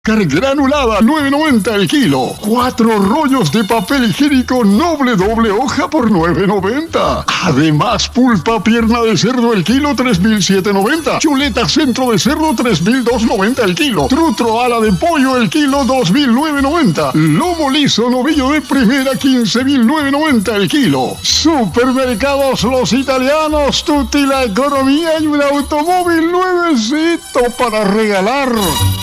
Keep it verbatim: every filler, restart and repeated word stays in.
Granulada, nueve noventa el kilo. Cuatro rollos de papel higiénico Noble doble hoja por nueve noventa. Además, pulpa pierna de cerdo el kilo, tres mil setecientos noventa. Chuleta centro de cerdo, tres mil doscientos noventa el kilo. Trutro ala de pollo el kilo, dos mil novecientos noventa. Lomo liso novillo de primera, quince mil novecientos noventa el kilo. Supermercados Los Italianos, tutti la economía y un automóvil nuevecito para regalar.